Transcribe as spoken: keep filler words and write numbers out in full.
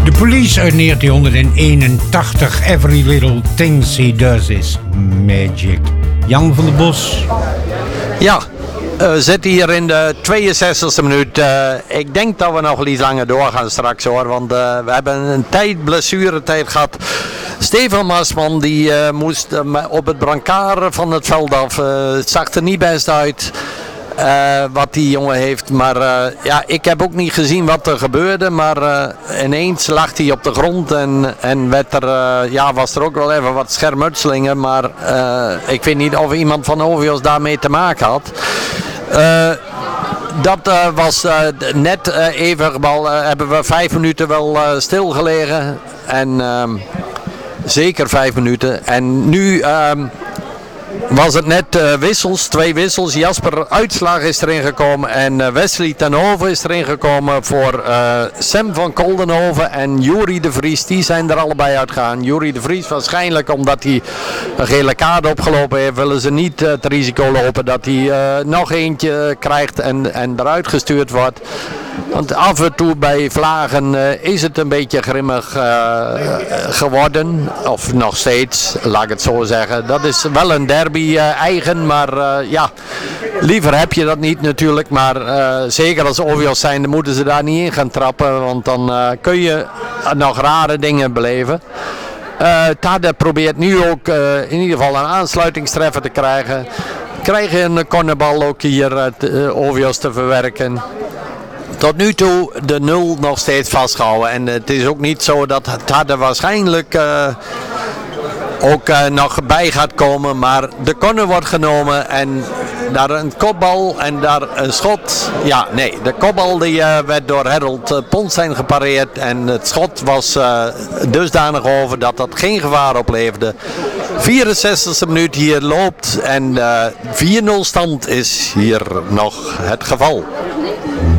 The Police uit negentien eenentachtig. Every little thing he does is magic. Jan van der Bos. Ja, we zitten hier in de tweeënzestigste minuut. Uh, ik denk dat we nog iets langer doorgaan straks hoor. Want uh, we hebben een tijd, blessuretijd gehad. Stefan Maasman die uh, moest uh, op het brancard van het veld af. Uh, het zag er niet best uit. Uh, wat die jongen heeft, maar uh, ja, ik heb ook niet gezien wat er gebeurde, maar uh, ineens lag hij op de grond en, en werd er, uh, ja, was er ook wel even wat schermutselingen, maar uh, ik weet niet of iemand van Ovios daarmee te maken had. Uh, dat uh, was uh, net uh, even, wel, uh, hebben we vijf minuten wel uh, stilgelegen en uh, zeker vijf minuten en nu... Uh, was het net uh, wissels, twee wissels. Jasper Uitslag is erin gekomen en uh, Wesley Tenhoven is erin gekomen voor uh, Sam van Koldenhoven en Juri de Vries. Die zijn er allebei uitgegaan. Juri de Vries waarschijnlijk omdat hij een gele kaart opgelopen heeft, willen ze niet uh, het risico lopen dat hij uh, nog eentje krijgt en, en eruit gestuurd wordt. Want af en toe bij Vlagen uh, is het een beetje grimmig uh, geworden. Of nog steeds, laat ik het zo zeggen. Dat is wel een derby uh, eigen, maar uh, ja, liever heb je dat niet natuurlijk. Maar uh, zeker als Ovios zijn, dan moeten ze daar niet in gaan trappen. Want dan uh, kun je nog rare dingen beleven. Uh, Tade probeert nu ook uh, in ieder geval een aansluitingstreffer te krijgen. Krijgen een cornerbal ook hier uit uh, Ovios te verwerken. Tot nu toe de nul nog steeds vastgehouden. En het is ook niet zo dat Tade waarschijnlijk uh, ook uh, nog bij gaat komen. Maar de corner wordt genomen en daar een kopbal en daar een schot. Ja, nee, de kopbal die uh, werd door Harold uh, Ponstein gepareerd. En het schot was uh, dusdanig over dat dat geen gevaar opleverde. vierenzestigste minuut hier loopt en uh, vier nul stand is hier nog het geval.